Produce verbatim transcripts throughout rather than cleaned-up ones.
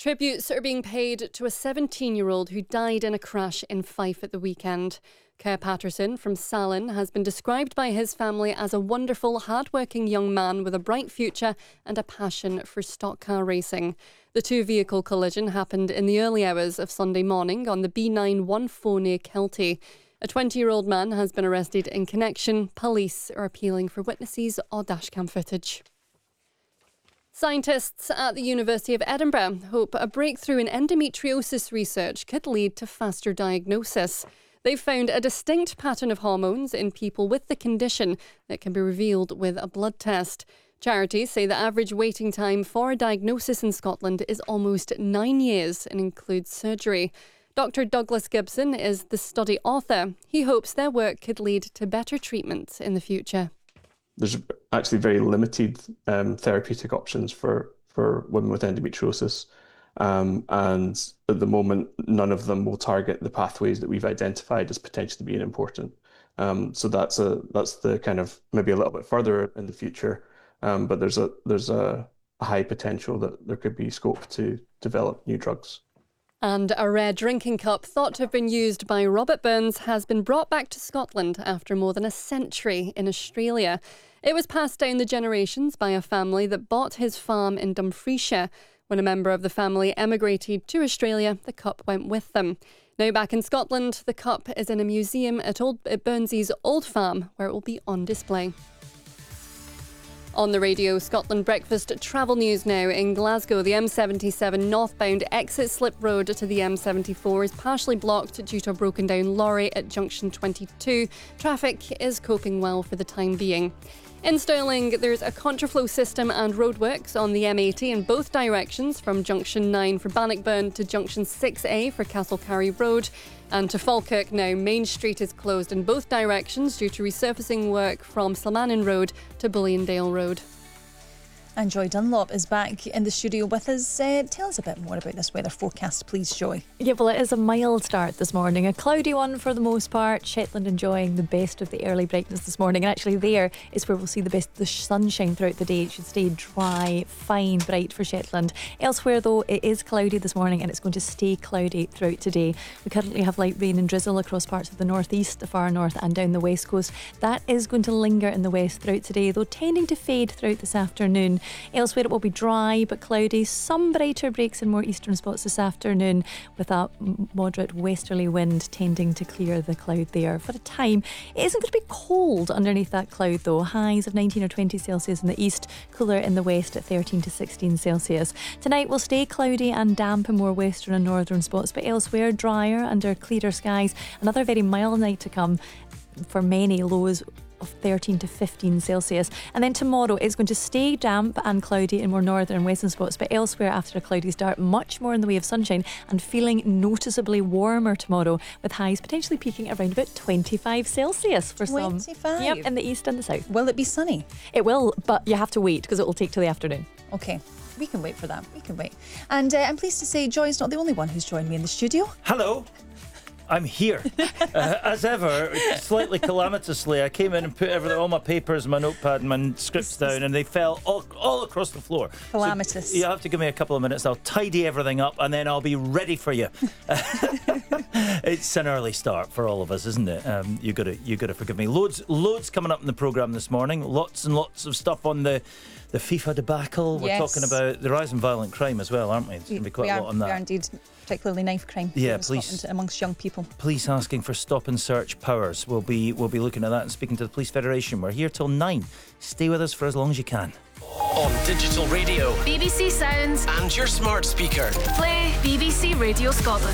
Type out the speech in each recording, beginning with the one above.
Tributes are being paid to a seventeen-year-old who died in a crash in Fife at the weekend. Kerr Patterson from Salin has been described by his family as a wonderful, hard-working young man with a bright future and a passion for stock car racing. The two-vehicle collision happened in the early hours of Sunday morning on the B nine one four near Kelty. A twenty-year-old man has been arrested in connection. Police are appealing for witnesses or dashcam footage. Scientists at the University of Edinburgh hope a breakthrough in endometriosis research could lead to faster diagnosis. They've found a distinct pattern of hormones in people with the condition that can be revealed with a blood test. Charities say the average waiting time for a diagnosis in Scotland is almost nine years and includes surgery. Doctor Douglas Gibson is the study author. He hopes their work could lead to better treatment in the future. There's actually very limited um, therapeutic options for, for women with endometriosis. Um, and at the moment, none of them will target the pathways that we've identified as potentially being important. Um, so that's a that's the kind of maybe a little bit further in the future. Um, but there's a there's a, a high potential that there could be scope to develop new drugs. And a rare drinking cup thought to have been used by Robert Burns has been brought back to Scotland after more than a century in Australia. It was passed down the generations by a family that bought his farm in Dumfriesshire. When a member of the family emigrated to Australia, the cup went with them. Now back in Scotland, the cup is in a museum at, old, at Burnsy's old farm, where it will be on display. On the Radio Scotland Breakfast travel news now. In Glasgow, the M seventy-seven northbound exit Slip Road to the M seventy-four is partially blocked due to a broken down lorry at junction twenty-two. Traffic is coping well for the time being. In Stirling, there's a contraflow system and roadworks on the M eighty in both directions from junction nine for Bannockburn to junction six A for Castlecarry Road. And to Falkirk now, Main Street is closed in both directions due to resurfacing work from Salmanin Road to Bulliondale Road. And Joy Dunlop is back in the studio with us. Uh, tell us a bit more about this weather forecast, please, Joy. Yeah, well, it is a mild start this morning. A cloudy one for the most part. Shetland enjoying the best of the early brightness this morning. And actually there is where we'll see the best the sunshine throughout the day. It should stay dry, fine, bright for Shetland. Elsewhere, though, it is cloudy this morning and it's going to stay cloudy throughout today. We currently have light rain and drizzle across parts of the northeast, the far north and down the west coast. That is going to linger in the west throughout today, though tending to fade throughout this afternoon. Elsewhere it will be dry but cloudy, some brighter breaks in more eastern spots this afternoon with a moderate westerly wind tending to clear the cloud there. For a time, it isn't going to be cold underneath that cloud though. Highs of nineteen or twenty Celsius in the east, cooler in the west at thirteen to sixteen Celsius. Tonight will stay cloudy and damp in more western and northern spots, but elsewhere drier under clearer skies. Another very mild night to come for many, lows of thirteen to fifteen Celsius. And then tomorrow it's going to stay damp and cloudy in more northern and western spots, but elsewhere after a cloudy start, much more in the way of sunshine and feeling noticeably warmer tomorrow, with highs potentially peaking around about twenty-five Celsius for some. twenty-five? Yep, in the east and the south. Will it be sunny? It will, but you have to wait because it will take till the afternoon. Okay. We can wait for that. We can wait. And uh, I'm pleased to say Joy's not the only one who's joined me in the studio. Hello. I'm here. uh, as ever, slightly calamitously, I came in and put everything, all my papers, my notepad and my scripts down, and they fell all, all across the floor. Calamitous. So you have to give me a couple of minutes. I'll tidy everything up and then I'll be ready for you. It's an early start for all of us, isn't it? Um, you gotta, you gotta forgive me. Loads, loads coming up in the programme this morning. Lots and lots of stuff on the the FIFA debacle. We're yes. talking about the rise in violent crime as well, aren't we? There's going to be quite we a are, lot on that. We are indeed, particularly knife crime. Yeah, in police Scotland amongst young people. Police asking for stop and search powers. We'll be we'll be looking at that and speaking to the Police Federation. We're here till nine. Stay with us for as long as you can. On digital radio, B B C Sounds, and your smart speaker. Play B B C Radio Scotland.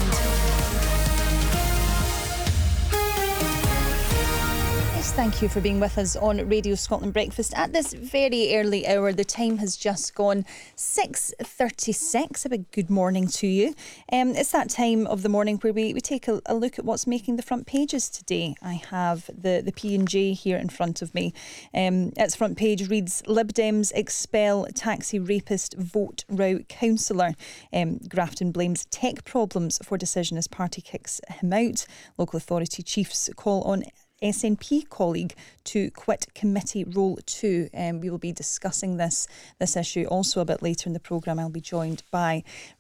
Thank you for being with us on Radio Scotland Breakfast at this very early hour. The time has just gone six thirty-six. A big good morning to you. Um, it's that time of the morning where we, we take a, a look at what's making the front pages today. I have the, the P and J here in front of me. Um, its front page reads, Lib Dems expel taxi rapist vote row councillor. Um, Grafton blames tech problems for decision as party kicks him out. Local authority chiefs call on S N P colleague to quit committee role two. Um, we will be discussing this this issue also a bit later in the programme. I'll be joined by